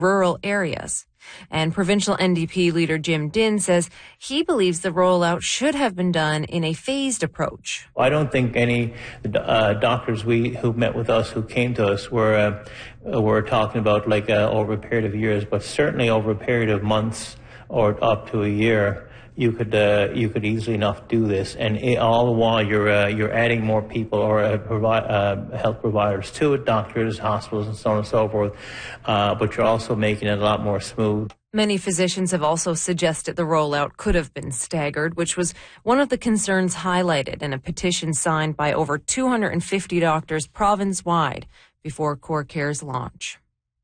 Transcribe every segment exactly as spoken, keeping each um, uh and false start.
rural areas. And provincial N D P leader Jim Dinn says he believes the rollout should have been done in a phased approach. I don't think any uh, doctors we who met with us, who came to us, were uh, were talking about like uh, over a period of years, but certainly over a period of months or up to a year. You could uh, you could easily enough do this, and it, all the while you're uh, you're adding more people or uh, provi- uh, health providers to it, doctors, hospitals, and so on and so forth. Uh, but you're also making it a lot more smooth. Many physicians have also suggested the rollout could have been staggered, which was one of the concerns highlighted in a petition signed by over two hundred fifty doctors province-wide before CoreCare's launch.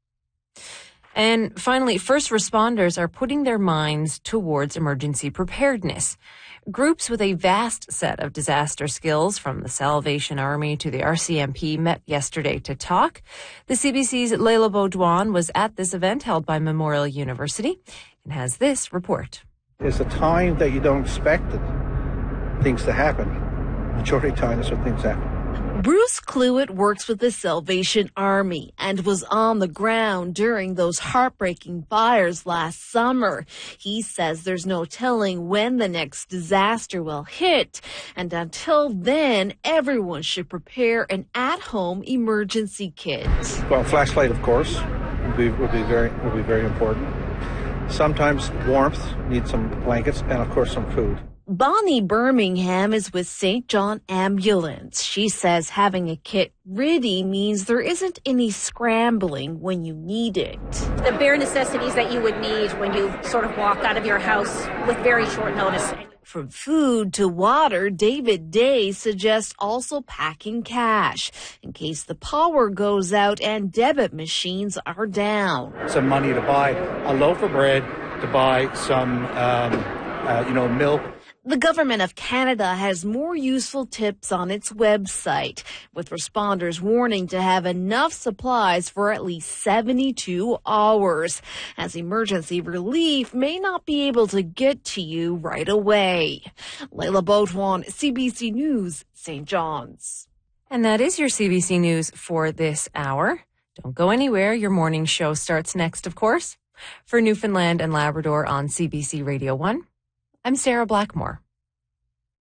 And finally, first responders are putting their minds towards emergency preparedness. Groups with a vast set of disaster skills, from the Salvation Army to the R C M P, met yesterday to talk. The C B C's Leila Baudouin was at this event held by Memorial University and has this report. It's a time that you don't expect it, things to happen. Majority of the time, that's when things happen. Bruce Cluett works with the Salvation Army and was on the ground during those heartbreaking fires last summer. He says there's no telling when the next disaster will hit, and until then, everyone should prepare an at-home emergency kit. Well, flashlight, of course, would be, would be very would be very important. Sometimes warmth, need some blankets, and of course some food. Bonnie Birmingham is with Saint John Ambulance. She says having a kit ready means there isn't any scrambling when you need it. The bare necessities that you would need when you sort of walk out of your house with very short notice. From food to water, David Day suggests also packing cash in case the power goes out and debit machines are down. Some money to buy a loaf of bread, to buy some, um, uh, you know, milk. The Government of Canada has more useful tips on its website, with responders warning to have enough supplies for at least seventy-two hours, as emergency relief may not be able to get to you right away. Leila Baudouin, C B C News, Saint John's. And that is your C B C News for this hour. Don't go anywhere. Your morning show starts next, of course. For Newfoundland and Labrador on C B C Radio one, I'm Sarah Blackmore.